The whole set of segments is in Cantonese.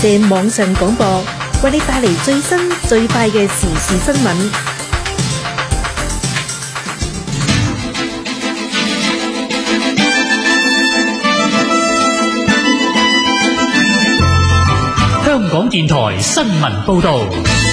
射網上廣播，為你帶嚟最新最快嘅時事新聞。 香港電台新聞報道。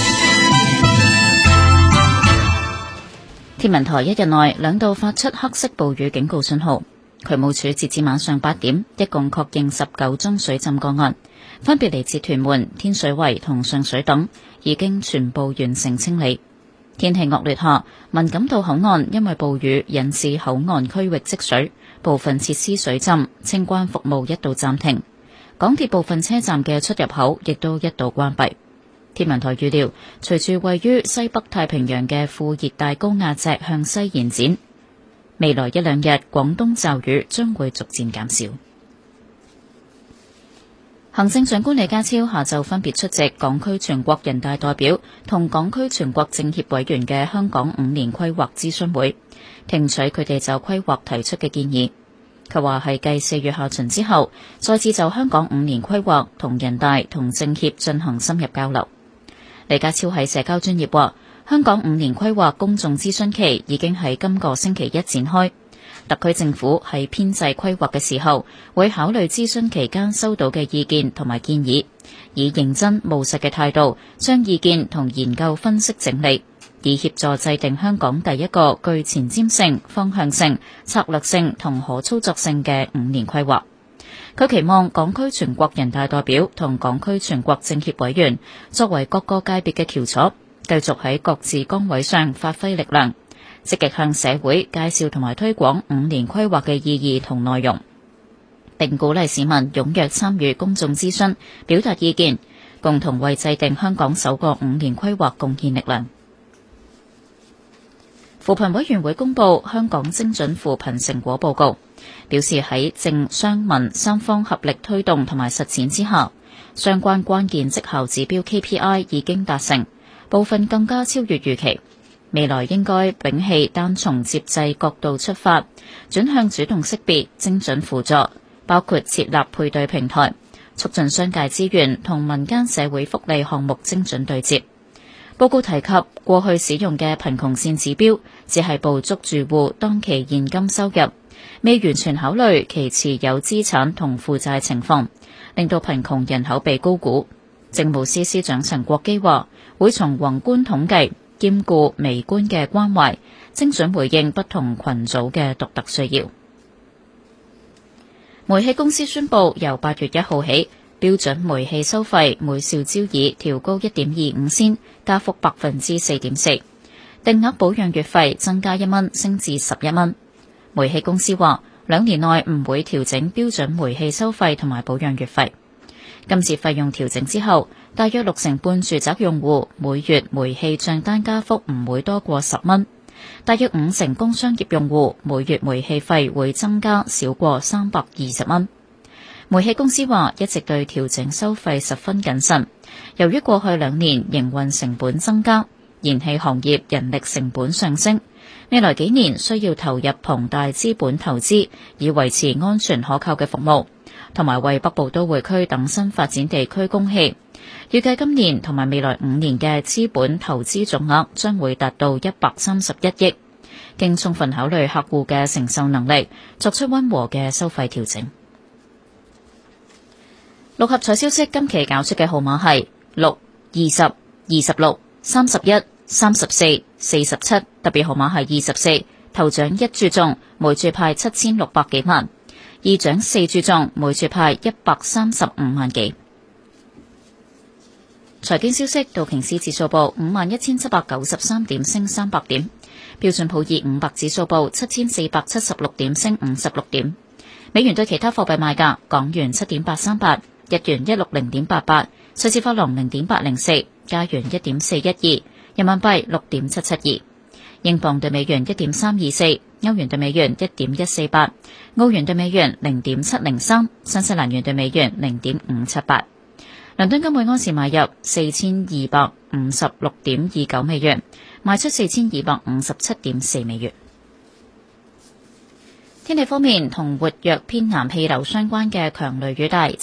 天文台一日內兩度發出黑色暴雨警告信號。渠務署截至晚上8點，一共確認19宗水浸個案，分別嚟自屯門、天水圍同上水等，已經全部完成清理。天氣惡劣下，文錦渡口岸因為暴雨引致口岸區域積水，部分設施水浸，清關服務一度暫停。港鐵部分車站嘅出入口亦都一度關閉。天文台預料，隨住位於西北太平洋嘅副熱帶高壓脊向西延展，未來一兩日廣東驟雨將會逐漸減少。行政長官李家超下晝分別出席港區全國人大代表同港區全國政協委員嘅香港5年規劃諮詢會，聽取佢哋就規劃提出嘅建議。佢話係繼4月下旬之後，再次就香港5年規劃同人大同政協進行深入交流。李家超喺社交專頁話，香港5年規劃公眾諮詢期已經喺今個星期一展開。特區政府喺編制規劃嘅時候，會考慮諮詢期間收到嘅意見同埋建議，以認真務實嘅態度將意見同研究分析整理，以協助制定香港第一個具前瞻性、方向性、策略性同可操作性嘅5年規劃。佢期望港區全國人大代表同港區全國政協委員作為各個界別嘅翹楚，繼續喺各自崗位上發揮力量，積極向社會介紹同埋推廣5年規劃嘅意義同內容，並鼓勵市民踴躍參與公眾諮詢，表達意見，共同為制定香港首個5年規劃貢獻力量。扶貧委員會公布香港精準扶貧成果報告，表示喺政商民三方合力推動同埋實踐之下，相關關鍵績效指標 KPI 已經達成，部分更加超越預期。未來應該摒棄單從接濟角度出發，轉向主動識別、精準輔助，包括設立配對平台，促進商界資源同民間社會福利項目精準對接。報告提及，過去使用嘅貧窮線指標只係捕捉住戶當期現金收入，未完全考慮其持有資產同負債情況，令到貧窮人口被高估。政務司司長陳國基話，會從宏觀統計兼顧微觀嘅關懷，精準回應不同群組嘅獨特需要。煤氣公司宣布，由8月1號起，標準煤氣收費每兆焦耳調高 1.25 仙，加幅 4.4%， 定額保養月費增加1蚊，升至11蚊。煤氣公司話，2年內唔會調整標準煤氣收費同埋保養月費。今次費用調整之後，大約6成半住宅用戶每月煤氣賬單加幅唔會多過10蚊，大約5成工商業用戶每月煤氣費會增加少過320蚊。煤氣公司話一直對調整收費十分謹慎，由於過去2年營運成本增加，燃氣行業人力成本上升，未來幾年需要投入龐大資本投資，以維持安全可靠嘅服務，同埋為北部都會區等新發展地區供氣。預計今年同埋未來5年嘅資本投資總額將會達到131億，經充分考慮客戶嘅承受能力，作出溫和嘅收費調整。六合彩消息，今期搞出嘅號碼係6、20、26、31、34、47，特別號碼係24，頭獎1注中，每注派7600幾萬；二獎4注中，每注派135萬幾。財經消息，道瓊斯指數報51,793點，升300點；標準普爾500指數報7476點，升56點。美元對其他貨幣賣價：港元7.838，日元160.88，瑞士法郎0.804，加元1.412，人民幣6.772，英鎊對美元1.324，歐元對美元1.148，澳元對美元0.703，新西蘭元對美元0.578。倫敦金每盎司買入4256.29美元，賣出4257.4美元。天氣方面，同活躍偏南氣流相關嘅強雷雨帶